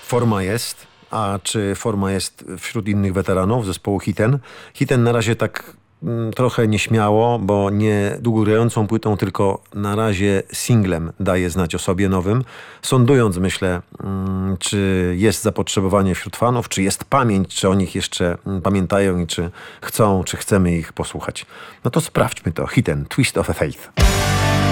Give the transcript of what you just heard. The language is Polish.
Forma jest. A czy forma jest wśród innych weteranów zespołu Hiten? Hiten na razie tak trochę nieśmiało, bo nie długogrającą płytą, tylko na razie singlem daje znać o sobie nowym. Sądując, myślę, czy jest zapotrzebowanie wśród fanów, czy jest pamięć, czy o nich jeszcze pamiętają i czy chcą, czy chcemy ich posłuchać. No to sprawdźmy to. Hiten, Twist of a Faith.